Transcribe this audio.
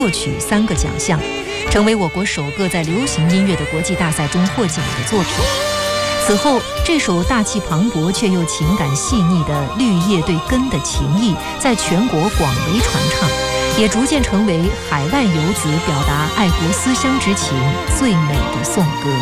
获取3个奖项，成为我国首个在流行音乐的国际大赛中获奖的作品。此后，这首大气磅礴却又情感细腻的《绿叶对根》的情意，在全国广为传唱，也逐渐成为海外游子表达爱国思乡之情最美的颂歌。